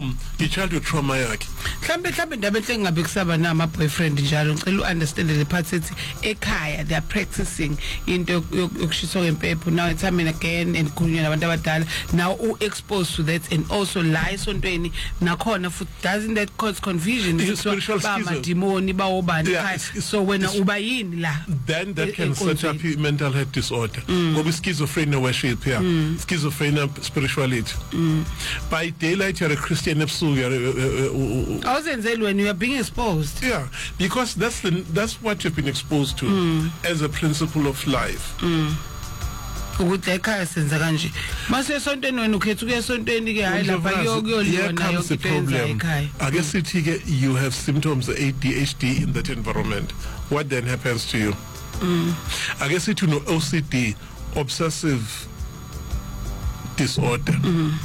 overcome i-childhood trauma yakhe. Mhlambe indaba enhle ngabe kusaba nama boyfriend njalo ngicela understand the part ethi ekhaya they are practicing into yokushiswa kwempepho. Now it's happening again and kunywa nabantu abadala now exposed to that and also lie sontweni nakhona futhi doesn't that cause confusion ba demoni ba obani ekhaya so wena uba yini la then that can set up mental health disorder ngoba schizophrenia worship here schizophrenia spirituality by daylight you're a Christian ebusuku when you are being exposed because that's what you've been exposed to as a principle of life ukuthi ekhaya senza kanje mase esontweni wena ukhetha ukuya esontweni ke hayi lapha kuyoliwa nayo ekhaya ake sithi ke you have symptoms of ADHD in that environment what then happens to you ake sithi no OCD obsessive disorder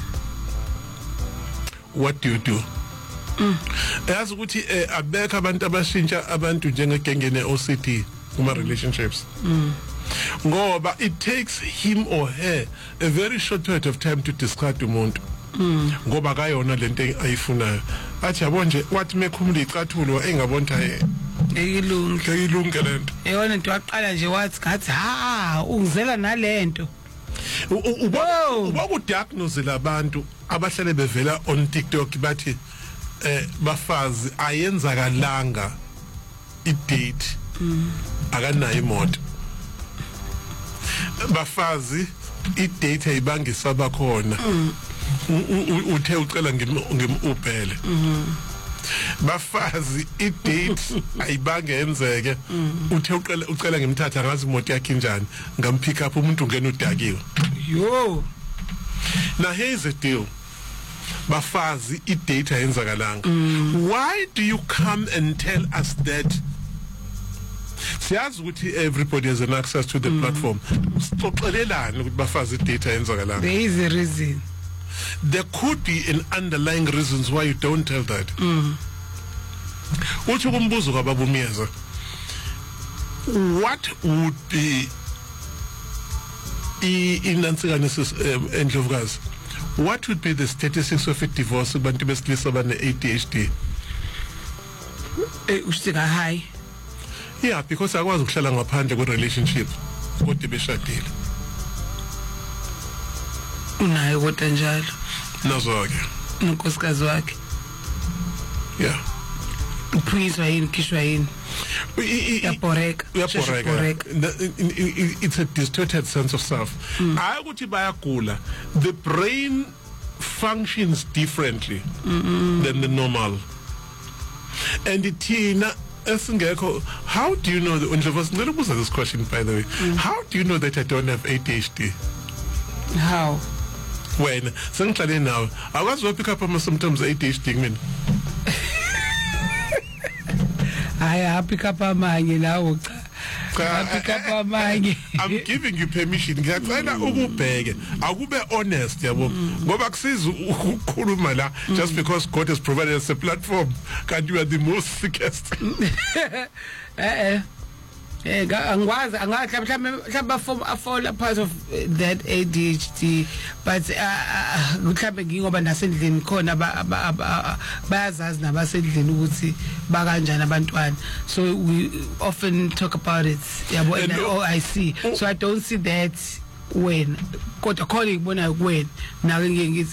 what do you do yazi ukuthi abekho abantu abashintsha abantu njengegengene OCD kuma relationships ngoba it takes him or her a very short period of time to discard umuntu ngoba kayona lento ayifunayo athi yabo nje wathi mekhumula icathulo engabonta eyilunge lento eyona into waqala nje wathi ngathi ungizela nalento uba ku diagnose labantu abahlale bevela on TikTok bathi bafazi ayenzakalanga i-date akanayo imoto bafazi i-date ayibangisa bakhona uthe ucela ngimubhele bafazi i-date ayibangenzeke uthe ucela ngimthatha ngazi imoto yakhe njani ngampick up umuntu ngene udakiwe now here's the deal bafazi i-data yenzakalanga why do you come and tell us that siyazi ukuthi everybody has an access to the platform xoxelelana ukuthi bafazi i-data yenzakalanga there is a reason there could be an underlying reasons why you don't tell that uthi kumbuzo kababumiyeza what would be inantsikanesis endlovukazi what would be the statistics of a divorce kubantu besilisa abane ADHD usika high because akwazi ukuhlala ngaphandle kwe relationship kodwa beshadile unayo kodwa njalo nazo ke unkosikazi wakhe uphizwa yini kishwa yini yaporeka it's a distorted sense of self ayukuthi bayagula the brain functions differently than the normal and thina esingekho how do you know that ngicela ukubuza this question by the way how do you know that I don't have ADHD how when sengihlale nawe akwazi to pick up ama symptoms ADHD mina I pick up amanye lawo I'm giving you permission ngiyacela ukubheke akube honest yabo ngoba kusiza ukukhuluma la just because God has provided us a platform can't you are the most sickest angwazi mhlawumbe fall part of that ADHD but mhlawumbe ngingoba nasendlini khona bayazazi nabasendlini ukuthi bakanjani abantwana so we often talk about it yabo and I see so I don't see that when kodwa khona ngibona when nawe ngiyithi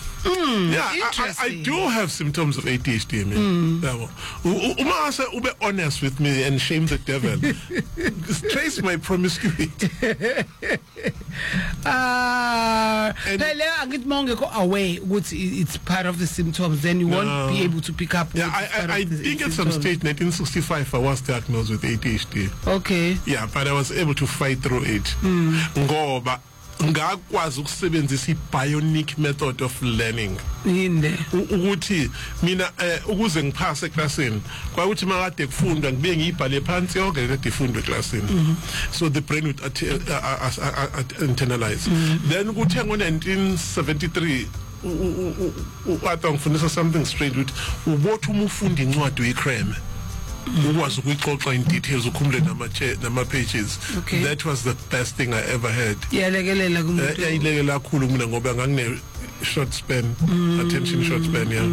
I do have symptoms of ADHD, man. Umase ube honest with me and shame the devil. Trace my promiscuity. Away, it's part of the symptoms. Then you won't be able to pick up. I think at some stage, 1965, I was diagnosed with ADHD. Okay. Yeah, but I was able to fight through it. Ngoba ngakwazi ukusebenzisa i-bionic method of learning ukuthi mina ukuze ngiphase eklasini kwakuthi makade kufundwa ngibe ngiyibhale phansi yonke kade ifundwe eklasini so the brain would internalize then kuthe ngo-1973 uAtha ngifundisa something strange ukuthi ubothi uma ufunda incwadi uyikreme ukwazi ukuyixoxa in details ukhumule nama pages that was the best thing I ever had yalekelela kumuntu yayilekelela kakhulu mina ngoba ngangine short span attention short span